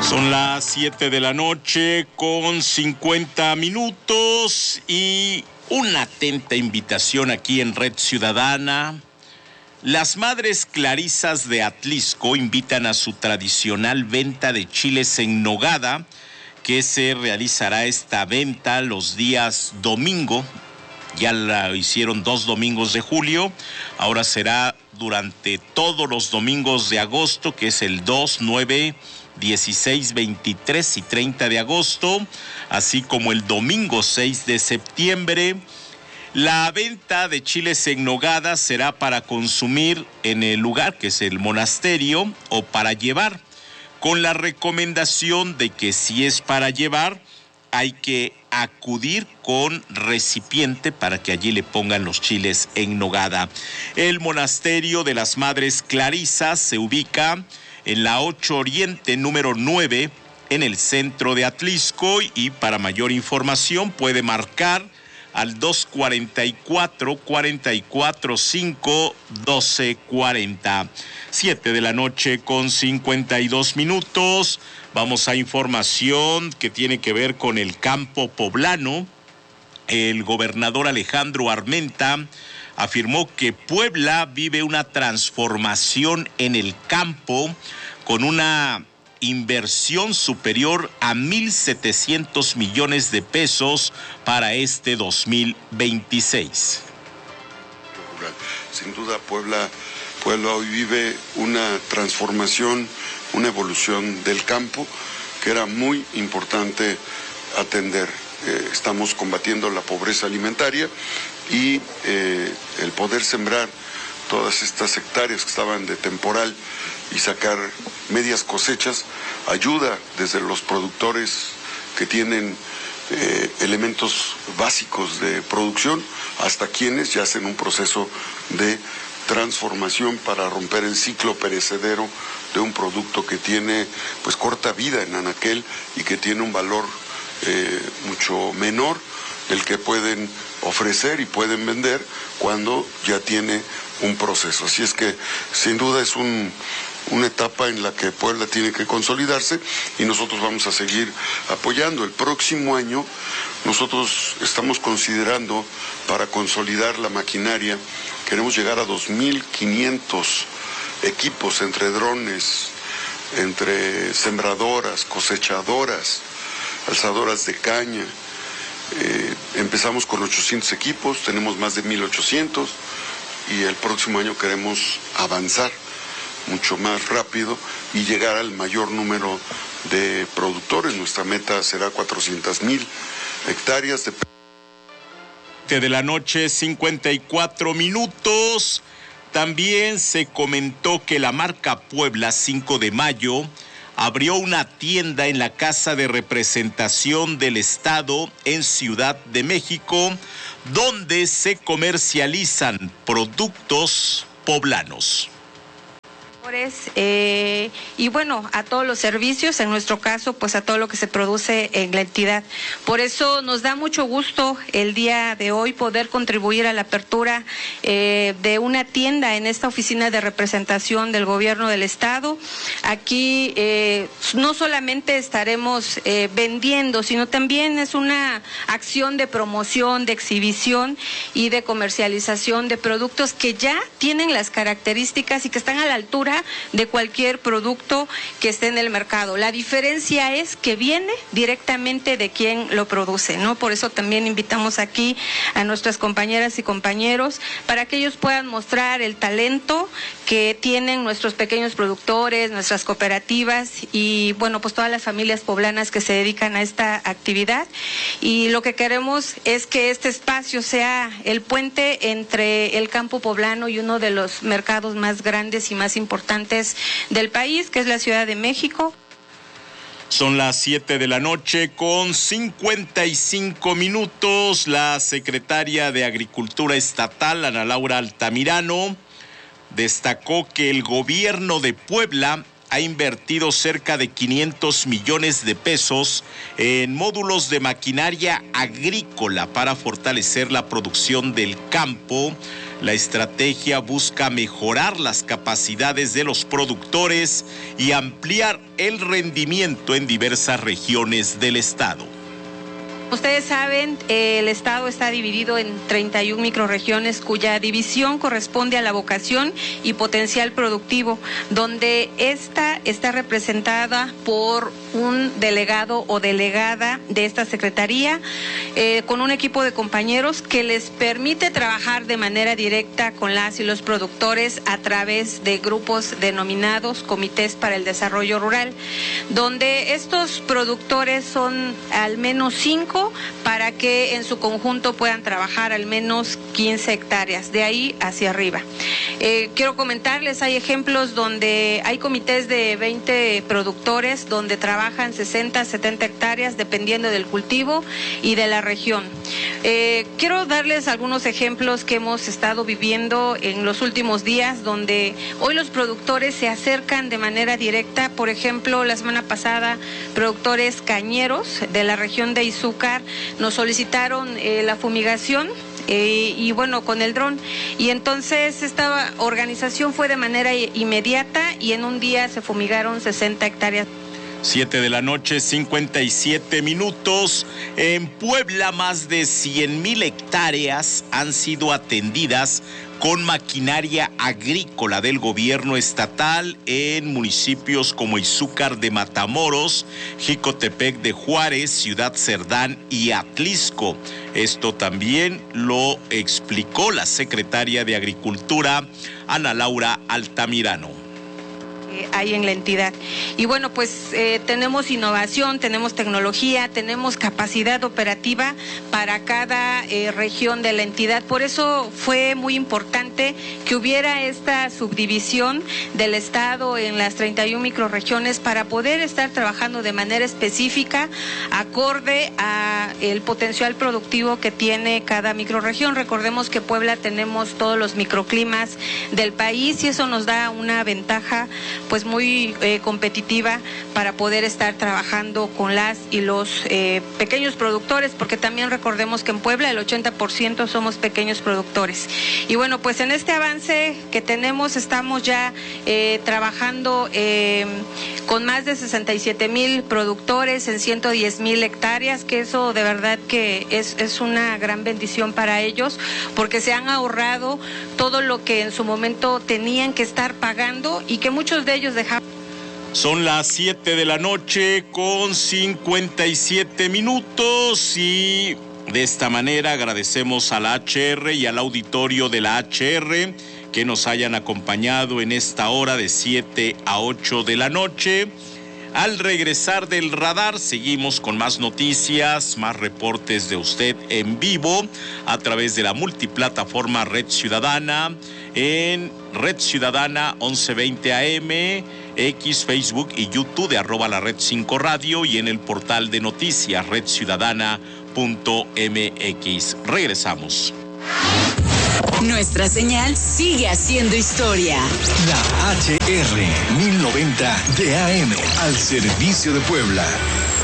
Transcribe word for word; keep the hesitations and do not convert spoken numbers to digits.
Son las siete de la noche con cincuenta minutos y una atenta invitación aquí en Red Ciudadana. Las Madres Clarisas de Atlisco invitan a su tradicional venta de chiles en nogada, que se realizará esta venta los días domingo. Ya la hicieron dos domingos de julio, ahora será durante todos los domingos de agosto, que es el dos, nueve, dieciséis, veintitrés y treinta de agosto, así como el domingo seis de septiembre. La venta de chiles en nogada será para consumir en el lugar, que es el monasterio, o para llevar, con la recomendación de que si es para llevar, hay que acudir con recipiente para que allí le pongan los chiles en nogada. El monasterio de las Madres Clarisas se ubica en la ocho Oriente número nueve, en el centro de Atlisco, y para mayor información puede marcar al dos cuarenta y cuatro, cuarenta y cuatro cinco, doce cuarenta. siete de la noche con cincuenta y dos minutos. Vamos a información que tiene que ver con el campo poblano. El gobernador Alejandro Armenta afirmó que Puebla vive una transformación en el campo con una inversión superior a mil setecientos millones de pesos para este dos mil veintiséis. Sin duda, Puebla, Puebla hoy vive una transformación, una evolución del campo que era muy importante atender. Eh, estamos combatiendo la pobreza alimentaria y eh, el poder sembrar todas estas hectáreas que estaban de temporal y sacar medias cosechas ayuda desde los productores que tienen eh, elementos básicos de producción hasta quienes ya hacen un proceso de transformación para romper el ciclo perecedero de un producto que tiene pues corta vida en anaquel y que tiene un valor eh, mucho menor del que pueden ofrecer y pueden vender cuando ya tiene un proceso. Así es que sin duda es un, una etapa en la que Puebla tiene que consolidarse y nosotros vamos a seguir apoyando. El próximo año nosotros estamos considerando, para consolidar la maquinaria, queremos llegar a dos mil quinientos equipos entre drones, entre sembradoras, cosechadoras, alzadoras de caña. Eh, empezamos con ochocientos equipos, tenemos más de mil ochocientos y el próximo año queremos avanzar mucho más rápido y llegar al mayor número de productores. Nuestra meta será cuatrocientas mil hectáreas de... de la noche, cincuenta y cuatro minutos. También se comentó que la marca Puebla cinco de mayo abrió una tienda en la Casa de Representación del Estado en Ciudad de México, donde se comercializan productos poblanos. Eh, y bueno, a todos los servicios, en nuestro caso, pues a todo lo que se produce en la entidad. Por eso nos da mucho gusto el día de hoy poder contribuir a la apertura eh, de una tienda en esta oficina de representación del gobierno del estado. Aquí eh, no solamente estaremos eh, vendiendo, sino también es una acción de promoción, de exhibición y de comercialización de productos que ya tienen las características y que están a la altura de cualquier producto que esté en el mercado. La diferencia es que viene directamente de quien lo produce, ¿no? Por eso también invitamos aquí a nuestras compañeras y compañeros para que ellos puedan mostrar el talento que tienen nuestros pequeños productores, nuestras cooperativas y, bueno, pues todas las familias poblanas que se dedican a esta actividad. Y lo que queremos es que este espacio sea el puente entre el campo poblano y uno de los mercados más grandes y más importantes del país, que es la Ciudad de México. Son las siete de la noche con cincuenta y cinco minutos. La secretaria de Agricultura Estatal, Ana Laura Altamirano, destacó que el gobierno de Puebla ha invertido cerca de quinientos millones de pesos en módulos de maquinaria agrícola para fortalecer la producción del campo, La estrategia busca mejorar las capacidades de los productores y ampliar el rendimiento en diversas regiones del estado. Ustedes saben, el estado está dividido en treinta y una microrregiones cuya división corresponde a la vocación y potencial productivo, donde esta está representada por un delegado o delegada de esta secretaría, eh, con un equipo de compañeros que les permite trabajar de manera directa con las y los productores a través de grupos denominados Comités para el Desarrollo Rural, donde estos productores son al menos cinco para que en su conjunto puedan trabajar al menos quince hectáreas, de ahí hacia arriba. Eh, quiero comentarles, hay ejemplos donde hay comités de veinte productores donde trabajan sesenta, setenta hectáreas dependiendo del cultivo y de la región. Eh, quiero darles algunos ejemplos que hemos estado viviendo en los últimos días, donde hoy los productores se acercan de manera directa. Por ejemplo, la semana pasada, productores cañeros de la región de Izúcar nos solicitaron eh, la fumigación eh, y bueno, con el dron, y entonces esta organización fue de manera inmediata y en un día se fumigaron sesenta hectáreas. Siete de la noche, cincuenta y siete minutos. En Puebla, más de cien mil hectáreas han sido atendidas con maquinaria agrícola del gobierno estatal en municipios como Izúcar de Matamoros, Jicotepec de Juárez, Ciudad Cerdán y Atlisco. Esto también lo explicó la secretaria de Agricultura, Ana Laura Altamirano. Hay en la entidad. Y bueno, pues eh, tenemos innovación, tenemos tecnología, tenemos capacidad operativa para cada eh, región de la entidad. Por eso fue muy importante que hubiera esta subdivisión del estado en las treinta y una microrregiones para poder estar trabajando de manera específica, acorde a el potencial productivo que tiene cada microrregión. Recordemos que Puebla tenemos todos los microclimas del país y eso nos da una ventaja pues muy eh, competitiva para poder estar trabajando con las y los eh, pequeños productores, porque también recordemos que en Puebla el ochenta por ciento somos pequeños productores. Y bueno, pues en este avance que tenemos estamos ya eh, trabajando eh, con más de sesenta y siete mil productores en ciento diez mil hectáreas, que eso de verdad que es, es una gran bendición para ellos, porque se han ahorrado todo lo que en su momento tenían que estar pagando y que muchos de ellos dejaron. Son las siete de la noche con cincuenta y siete minutos y de esta manera agradecemos a la H R y al auditorio de la H R que nos hayan acompañado en esta hora de siete a ocho de la noche. Al regresar del radar, seguimos con más noticias, más reportes de usted en vivo a través de la multiplataforma Red Ciudadana, en Red Ciudadana once veinte A M, X, Facebook y YouTube de arroba la Red cinco Radio y en el portal de noticias red ciudadana punto m x. Regresamos. Nuestra señal sigue haciendo historia. La H R mil noventa de A M al servicio de Puebla.